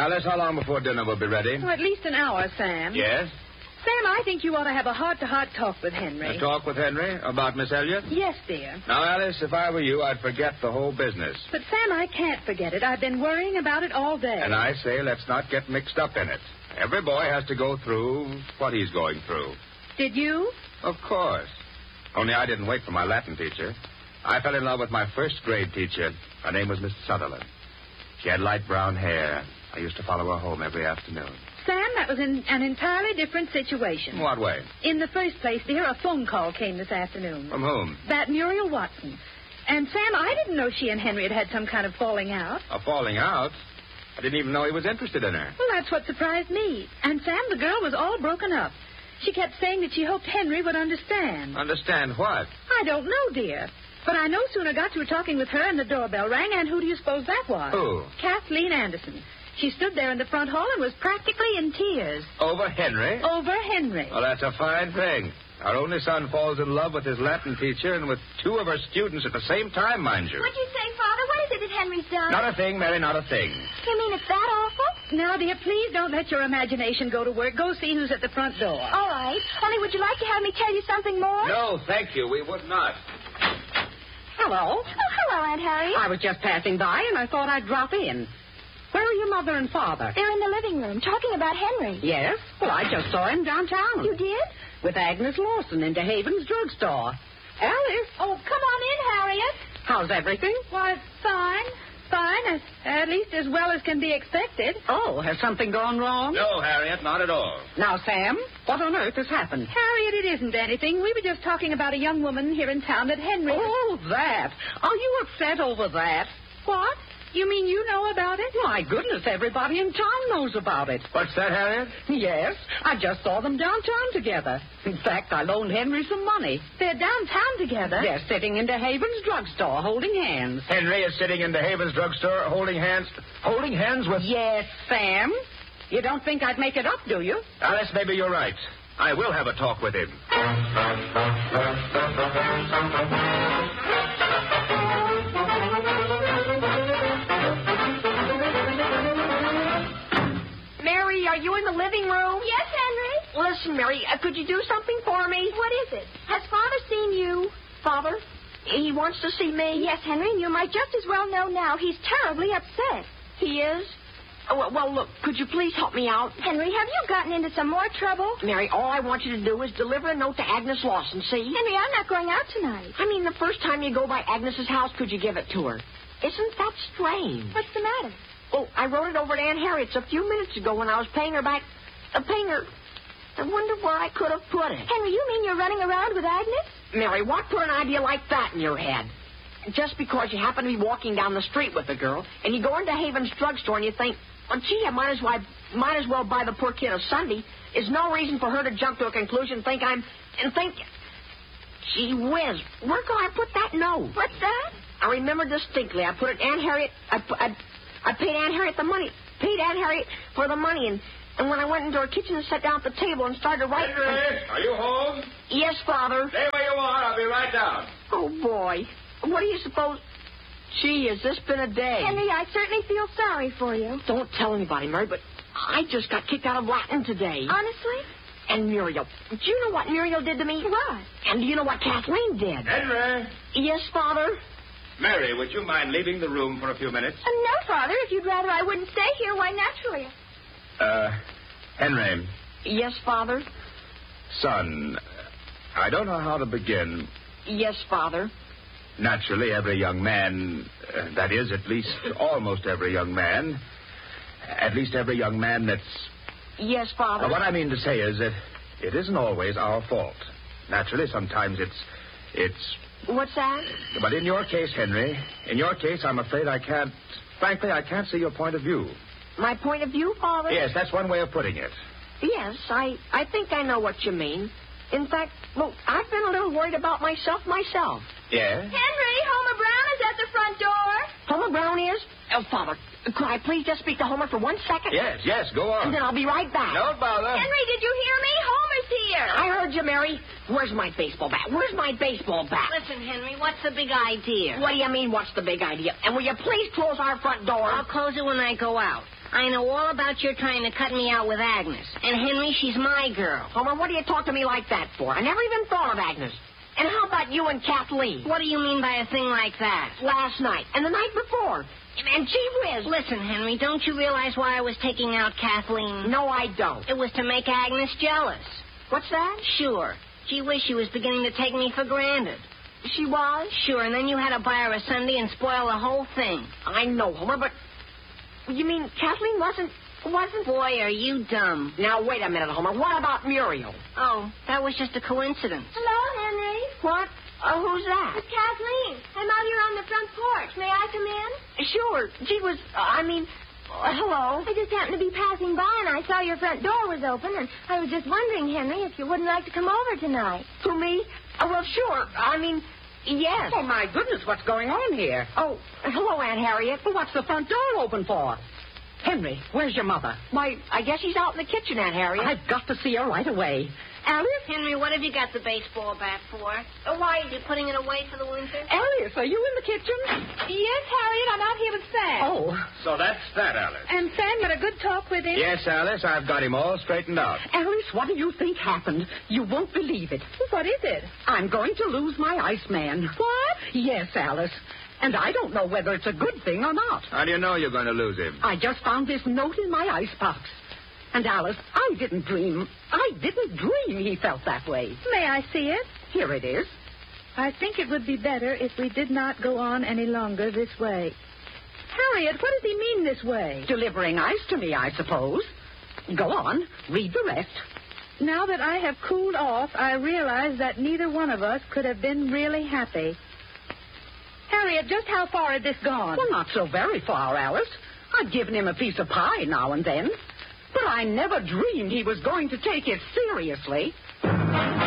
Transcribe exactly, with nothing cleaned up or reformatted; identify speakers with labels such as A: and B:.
A: Alice, how long before dinner will be ready?
B: Oh, at least an hour, Sam.
A: Yes?
B: Sam, I think you ought to have a heart-to-heart talk with Henry.
A: A talk with Henry about Miss Elliott?
B: Yes, dear.
A: Now, Alice, if I were you, I'd forget the whole business.
B: But, Sam, I can't forget it. I've been worrying about it all day.
A: And I say let's not get mixed up in it. Every boy has to go through what he's going through.
B: Did you?
A: Of course. Only I didn't wait for my Latin teacher. I fell in love with my first grade teacher. Her name was Miss Sutherland. She had light brown hair. I used to follow her home every afternoon.
B: Sam, that was in an entirely different situation.
A: In what way?
B: In the first place, dear, a phone call came this afternoon.
A: From whom?
B: That Muriel Watson. And, Sam, I didn't know she and Henry had had some kind of falling out.
A: A falling out? I didn't even know he was interested in her.
B: Well, that's what surprised me. And, Sam, the girl was all broken up. She kept saying that she hoped Henry would understand.
A: Understand what?
B: I don't know, dear. But I no sooner got you talking with her and the doorbell rang, and who do you suppose that was?
A: Who?
B: Kathleen Anderson. She stood there in the front hall and was practically in tears.
A: Over Henry?
B: Over Henry.
A: Well, that's a fine thing. Our only son falls in love with his Latin teacher and with two of her students at the same time, mind you.
C: What'd you say, Father? What is it that Henry's done?
A: Not a thing, Mary, not a thing.
C: You mean it's that awful?
B: Now, dear, please don't let your imagination go to work. Go see who's at the front door.
C: All right. Only would you like to have me tell you something more?
A: No, thank you. We would not.
D: Hello.
C: Oh, hello, Aunt Harriet.
D: I was just passing by, and I thought I'd drop in. Where are your mother and father?
C: They're in the living room talking about Henry.
D: Yes? Well, I just saw him downtown.
C: You did?
D: With Agnes Lawson in DeHaven's drugstore. Alice.
C: Oh, come on in, Harriet.
D: How's everything?
B: Why, fine. Fine. As, at least as well as can be expected.
D: Oh, has something gone wrong?
A: No, Harriet, not at all.
D: Now, Sam, what on earth has happened?
B: Harriet, it isn't anything. We were just talking about a young woman here in town that Henry...
D: Oh, that. Are you upset over that?
B: What? You mean you know about it?
D: My goodness, everybody in town knows about it.
A: What's that, Harriet?
D: Yes, I just saw them downtown together. In fact, I loaned Henry some money.
B: They're downtown together?
D: They're sitting in DeHaven's drugstore holding hands.
A: Henry is sitting in DeHaven's drugstore holding hands... Holding hands with...
D: Yes, Sam. You don't think I'd make it up, do you?
A: Alice, maybe you're right. I will have a talk with him.
D: Mary, are you in the living room?
C: Yes, Henry?
D: Listen, Mary, uh, could you do something for me?
C: What is it? Has Father seen you?
D: Father? He wants to see me?
C: Yes, Henry, and you might just as well know now. He's terribly upset.
D: He is? Oh, well, well, look, could you please help me out?
C: Henry, have you gotten into some more trouble?
D: Mary, all I want you to do is deliver a note to Agnes Lawson, see?
C: Henry, I'm not going out tonight.
D: I mean, the first time you go by Agnes's house, could you give it to her? Isn't that strange?
C: What's the matter?
D: Oh, I wrote it over to Aunt Harriet's a few minutes ago when I was paying her back. Uh, paying her... I wonder where I could have put it.
C: Henry, you mean you're running around with Agnes?
D: Mary, what put an idea like that in your head? Just because you happen to be walking down the street with a girl, and you go into Haven's drugstore and you think, well, gee, I might as well, might as well buy the poor kid a Sunday, is no reason for her to jump to a conclusion and think I'm... and think... Gee whiz, where can I put that note?
C: What's that?
D: I remember distinctly. I put it Aunt Harriet... I, I, I paid Aunt Harriet the money. Paid Aunt Harriet for the money, and, and when I went into her kitchen and sat down at the table and started writing...
A: Henry, are you home?
D: Yes, Father.
A: Stay where you are. I'll be right down.
D: Oh, boy. What do you suppose... Gee, has this been a day?
C: Henry, I certainly feel sorry for you.
D: Don't tell anybody, Mary, but I just got kicked out of Latin today.
C: Honestly?
D: And Muriel. Do you know what Muriel did to me?
C: What?
D: And do you know what Kathleen did?
A: Henry.
D: Yes, Father?
A: Mary, would you mind leaving the room for a few minutes?
C: Uh, no, Father. If you'd rather I wouldn't stay here, why, naturally.
A: Uh, Henry.
D: Yes, Father?
A: Son, I don't know how to begin.
D: Yes, Father.
A: Naturally, every young man, uh, that is, at least almost every young man, at least every young man that's...
D: Yes, Father.
A: Uh, what I mean to say is that it isn't always our fault. Naturally, sometimes it's... it's...
D: What's that?
A: But in your case, Henry, in your case, I'm afraid I can't... Frankly, I can't see your point of view.
D: My point of view, Father?
A: Yes, that's one way of putting it.
D: Yes, I, I think I know what you mean. In fact, look, I've been a little worried about myself myself.
A: Yes?
C: Henry, Homer Brown is at the front door.
D: Homer Brown is? Oh, Father, could I please just speak to Homer for one second?
A: Yes, yes, go on.
D: And then I'll be right back.
A: Don't bother.
C: Henry, did you hear me? Homer's here.
D: I heard you, Mary. Where's my baseball bat? Where's my baseball bat?
E: Listen, Henry, what's the big idea?
D: What do you mean, what's the big idea? And will you please close our front door?
E: I'll close it when I go out. I know all about your trying to cut me out with Agnes. And Henry, she's my girl.
D: Homer, what do you talk to me like that for? I never even thought of Agnes. And how about you and Kathleen?
E: What do you mean by a thing like that?
D: Last night and the night before. And gee whiz.
E: Listen, Henry, don't you realize why I was taking out Kathleen?
D: No, I don't.
E: It was to make Agnes jealous.
D: What's that?
E: Sure. Gee whiz, she was beginning to take me for granted.
D: She was?
E: Sure, and then you had to buy her a Sunday and spoil the whole thing.
D: I know, Homer, but you mean Kathleen wasn't... wasn't...
E: Boy, are you dumb.
D: Now, wait a minute, Homer. What about Muriel?
E: Oh, that was just a coincidence.
C: Hello, Henry.
D: What? Uh, who's that?
C: It's Kathleen. I'm out here on the front porch. May I come in?
D: Sure. Gee was... Uh, I mean... Uh, hello.
C: I just happened to be passing by, and I saw your front door was open, and I was just wondering, Henry, if you wouldn't like to come over tonight.
D: To me? Uh, well, sure. I mean, yes.
F: Oh, my goodness, what's going on here?
D: Oh, hello, Aunt Harriet.
F: Well, what's the front door open for? Henry, where's your mother?
D: Why, I guess she's out in the kitchen, Aunt Harriet.
F: I've got to see her right away. Alice?
E: Henry, what have you got the baseball bat for? Oh, why, are you putting it away for the winter?
F: Alice, are you in the kitchen?
B: Yes, Harriet, I'm out here with Sam.
F: Oh.
A: So that's that, Alice.
B: And Sam got a good talk with him?
A: Yes, Alice, I've got him all straightened out.
F: Alice, what do you think happened? You won't believe it.
B: What is it?
F: I'm going to lose my Iceman.
B: What?
F: Yes, Alice. And I don't know whether it's a good thing or not.
A: How do you know you're going to lose him?
F: I just found this note in my icebox. And, Alice, I didn't dream. I didn't dream he felt that way.
B: May I see it?
F: Here it is.
B: I think it would be better if we did not go on any longer this way. Harriet, what does he mean this way?
F: Delivering ice to me, I suppose. Go on. Read the rest.
B: Now that I have cooled off, I realize that neither one of us could have been really happy. Harriet, just how far had this gone?
F: Well, not so very far, Alice. I've given him a piece of pie now and then. But I never dreamed he was going to take it seriously.